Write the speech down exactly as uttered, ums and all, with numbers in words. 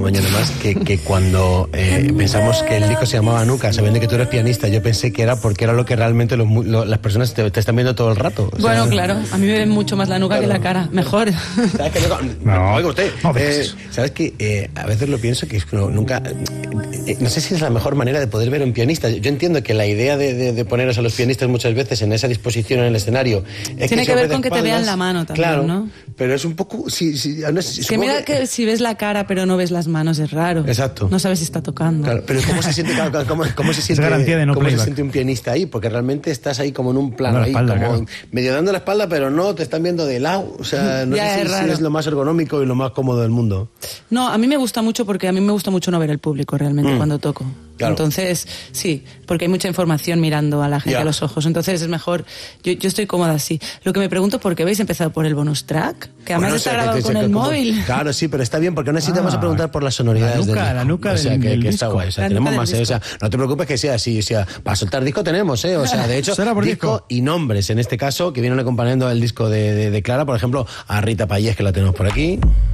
mañana más que, que cuando eh, pensamos que el disco se llamaba Nuca, sabiendo que tú eres pianista, yo pensé que era porque era lo que realmente los, lo, las personas te, te están viendo todo el rato. O sea, bueno, claro, a mí me ven mucho más la nuca claro. que la cara, mejor. ¿Sabes que yo, no, oiga usted, no, eh, ¿sabes que eh, a veces lo pienso que es, no, nunca, eh, no sé si es la mejor manera de poder ver a un pianista. Yo entiendo que la idea de, de, de poneros a los pianistas muchas veces en esa disposición en el escenario es tiene que, que ver con que te vean la mano también, claro, ¿no? Pero es un poco, si, si, no sé, que mira que... que si ves la cara pero no ves las manos es raro. Exacto. No sabes si está tocando. Claro, pero ¿cómo se siente, cómo, cómo se siente, garantía de no cómo se playback. siente un pianista ahí? Porque realmente estás ahí como en un plano ahí, espalda, como claro. medio dando la espalda, pero no te están viendo de lado. O sea, no ya sé es, si, raro. si es lo más ergonómico y lo más cómodo del mundo. No, a mí me gusta mucho porque a mí me gusta mucho no ver el público realmente mm. cuando toco. Claro. Entonces, sí, porque hay mucha información mirando a la gente yeah. a los ojos. Entonces es mejor, yo, yo estoy cómoda así. Lo que me pregunto es por qué habéis empezado por el bonus track, que además bueno, está o sea, grabado te, te, con el como, móvil. Claro, sí, pero está bien, porque aún así ah, te vamos a preguntar por las sonoridades. La nuca, del, la nuca o sea, del, que, del que disco. Está guay, o sea, tenemos más, eh, o sea, no te preocupes que sea así, o sea, para soltar disco tenemos, eh, o sea, de hecho, disco, disco y nombres, en este caso, que vienen acompañando el disco de, de, de Clara, por ejemplo, a Rita Payés, que la tenemos por aquí.